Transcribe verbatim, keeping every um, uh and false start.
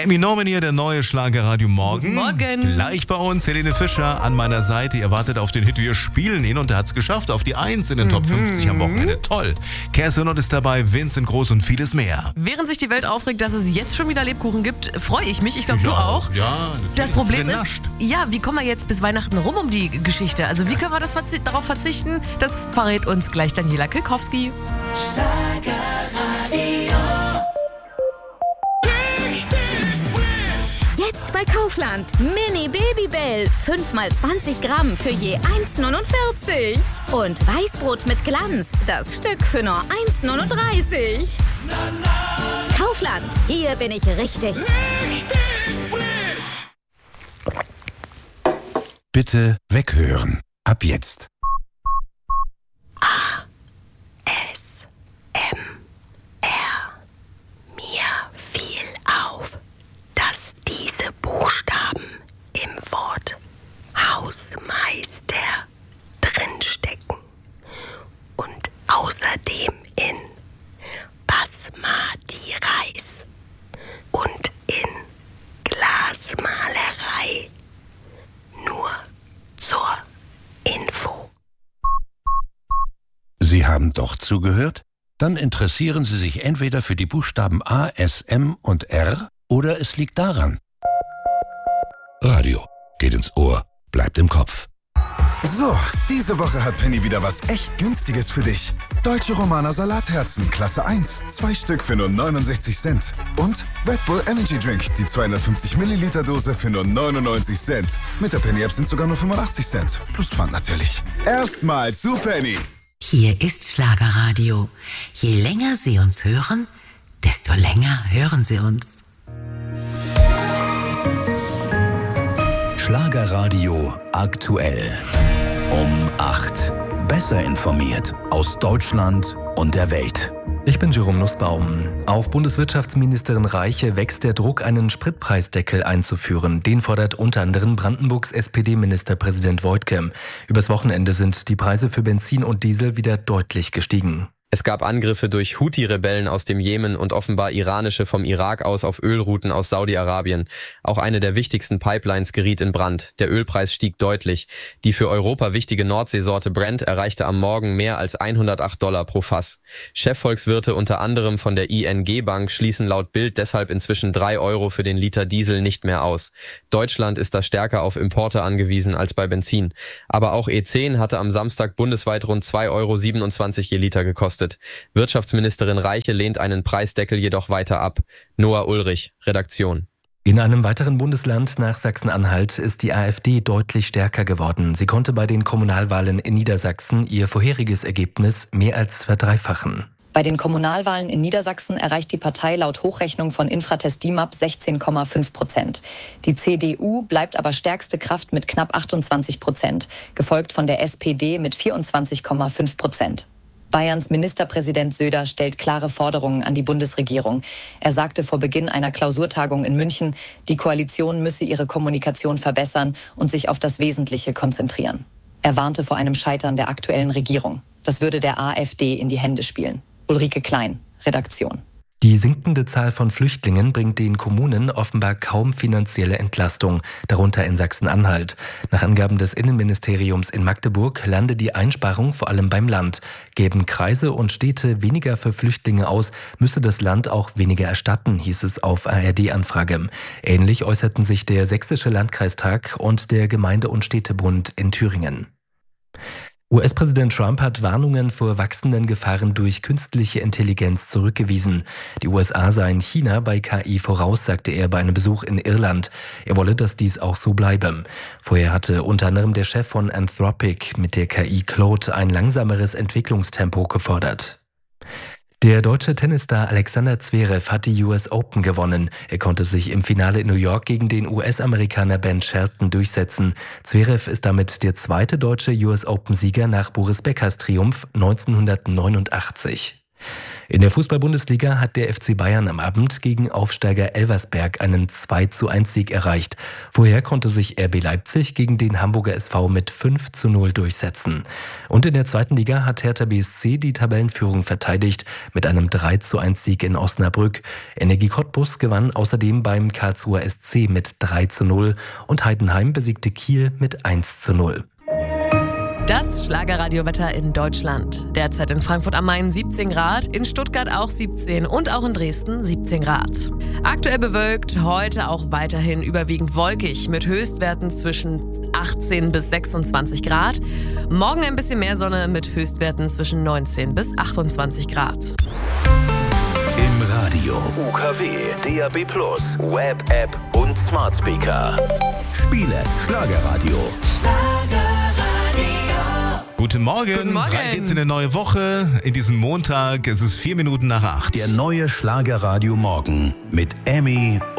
Amy Norman hier, der neue Schlagerradio Morgen. Morgen. Gleich bei uns Helene Fischer an meiner Seite. Ihr wartet auf den Hit, wir spielen ihn und er hat es geschafft auf die eins in den Top fünfzig am Wochenende. Toll. Kerstin ist dabei, Vincent Groß und vieles mehr. Während sich die Welt aufregt, dass es jetzt schon wieder Lebkuchen gibt, freue ich mich. Ich glaube, Ja, du auch. Ja, Das Problem ist, genascht. ja, wie kommen wir jetzt bis Weihnachten rum um die Geschichte? Also wie können wir das verzi- darauf verzichten? Das verrät uns gleich Daniela Kilkowski. Jetzt bei Kaufland. Mini Babybell. fünf mal zwanzig Gramm für je eins neunundvierzig. Und Weißbrot mit Glanz. Das Stück für nur eins neununddreißig. Kaufland. Hier bin ich richtig. Bitte weghören. Ab jetzt. Mir fiel auf, dass diese Buchstaben im Wort Hausmeister drinstecken und außerdem in Basmati Reis und in Glasmalerei. Nur zur Info. Sie haben doch zugehört? Dann interessieren Sie sich entweder für die Buchstaben A, S, M und R oder es liegt daran. Radio geht ins Ohr, bleibt im Kopf. So, diese Woche hat Penny wieder was echt Günstiges für dich. Deutsche Romaner Salatherzen, Klasse eins, zwei Stück für nur neunundsechzig Cent. Und Red Bull Energy Drink, die zweihundertfünfzig Milliliter Dose für nur neunundneunzig Cent. Mit der Penny App sind sogar nur fünfundachtzig Cent. Plus Pfand natürlich. Erstmal zu Penny. Hier ist Schlagerradio. Je länger Sie uns hören, desto länger hören Sie uns. Schlagerradio aktuell. Um acht. Besser informiert aus Deutschland und der Welt. Ich bin Jerome Nussbaum. Auf Bundeswirtschaftsministerin Reiche wächst der Druck, einen Spritpreisdeckel einzuführen. Den fordert unter anderem Brandenburgs S P D-Ministerpräsident Woidke. Übers Wochenende sind die Preise für Benzin und Diesel wieder deutlich gestiegen. Es gab Angriffe durch Houthi-Rebellen aus dem Jemen und offenbar iranische vom Irak aus auf Ölrouten aus Saudi-Arabien. Auch eine der wichtigsten Pipelines geriet in Brand. Der Ölpreis stieg deutlich. Die für Europa wichtige Nordseesorte Brent erreichte am Morgen mehr als hundertacht Dollar pro Fass. Chefvolkswirte unter anderem von der I N G-Bank schließen laut Bild deshalb inzwischen drei Euro für den Liter Diesel nicht mehr aus. Deutschland ist da stärker auf Importe angewiesen als bei Benzin. Aber auch E zehn hatte am Samstag bundesweit rund zwei Euro siebenundzwanzig je Liter gekostet. Wirtschaftsministerin Reiche lehnt einen Preisdeckel jedoch weiter ab. Noah Ulrich, Redaktion. In einem weiteren Bundesland nach Sachsen-Anhalt ist die AfD deutlich stärker geworden. Sie konnte bei den Kommunalwahlen in Niedersachsen ihr vorheriges Ergebnis mehr als verdreifachen. Bei den Kommunalwahlen in Niedersachsen erreicht die Partei laut Hochrechnung von Infratest D I M A P sechzehn Komma fünf Prozent. Die C D U bleibt aber stärkste Kraft mit knapp achtundzwanzig Prozent, gefolgt von der S P D mit vierundzwanzig Komma fünf Prozent. Bayerns Ministerpräsident Söder stellt klare Forderungen an die Bundesregierung. Er sagte vor Beginn einer Klausurtagung in München, die Koalition müsse ihre Kommunikation verbessern und sich auf das Wesentliche konzentrieren. Er warnte vor einem Scheitern der aktuellen Regierung. Das würde der AfD in die Hände spielen. Ulrike Klein, Redaktion. Die sinkende Zahl von Flüchtlingen bringt den Kommunen offenbar kaum finanzielle Entlastung, darunter in Sachsen-Anhalt. Nach Angaben des Innenministeriums in Magdeburg lande die Einsparung vor allem beim Land. Gäben Kreise und Städte weniger für Flüchtlinge aus, müsse das Land auch weniger erstatten, hieß es auf A R D-Anfrage. Ähnlich äußerten sich der Sächsische Landkreistag und der Gemeinde- und Städtebund in Thüringen. U S-Präsident Trump hat Warnungen vor wachsenden Gefahren durch künstliche Intelligenz zurückgewiesen. Die U S A seien China bei K I voraus, sagte er bei einem Besuch in Irland. Er wolle, dass dies auch so bleibe. Vorher hatte unter anderem der Chef von Anthropic mit der K I Claude ein langsameres Entwicklungstempo gefordert. Der deutsche Tennisstar Alexander Zverev hat die U S Open gewonnen. Er konnte sich im Finale in New York gegen den U S-Amerikaner Ben Shelton durchsetzen. Zverev ist damit der zweite deutsche U S Open-Sieger nach Boris Beckers Triumph neunzehnhundertneunundachtzig. In der Fußball-Bundesliga hat der F C Bayern am Abend gegen Aufsteiger Elversberg einen zwei zu eins Sieg erreicht. Vorher konnte sich R B Leipzig gegen den Hamburger S V mit fünf zu null durchsetzen. Und in der zweiten Liga hat Hertha B S C die Tabellenführung verteidigt mit einem drei zu eins Sieg in Osnabrück. Energie Cottbus gewann außerdem beim Karlsruher S C mit drei zu null und Heidenheim besiegte Kiel mit eins zu null. Das Schlagerradiowetter in Deutschland. Derzeit in Frankfurt am Main siebzehn Grad, in Stuttgart auch siebzehn und auch in Dresden siebzehn Grad. Aktuell bewölkt, heute auch weiterhin überwiegend wolkig mit Höchstwerten zwischen achtzehn bis sechsundzwanzig Grad. Morgen ein bisschen mehr Sonne mit Höchstwerten zwischen neunzehn bis achtundzwanzig Grad. Im Radio U K W, D A B plus, Web, App und Smart Speaker. Spiele Schlagerradio. Guten Morgen. Guten Morgen. Rein geht's in eine neue Woche. In diesem Montag, es ist vier Minuten nach acht. Der neue Schlagerradio Morgen mit Emmy